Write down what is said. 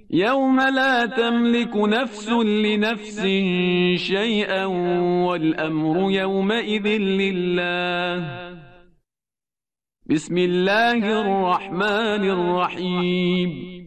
يوم لا تملك نفس لنفس شيئا والأمر يومئذ لله. بسم الله الرحمن الرحيم